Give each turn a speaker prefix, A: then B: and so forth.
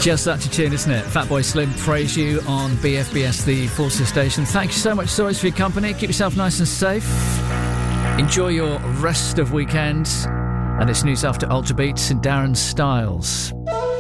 A: Just such a tune, isn't it? Fatboy Slim, Praise You on BFBS, the Forces station. Thank you so much, as always, for your company. Keep yourself nice and safe. Enjoy your rest of weekend. And it's news after Ultra Beats and Darren Styles.